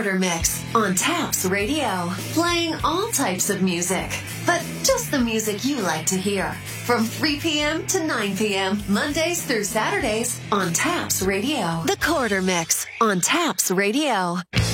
Quarter Mix on Taps Radio. Playing all types of music, but just the music you like to hear. From 3 p.m. to 9 p.m., Mondays through Saturdays on Taps Radio. The Quarter Mix on Taps Radio.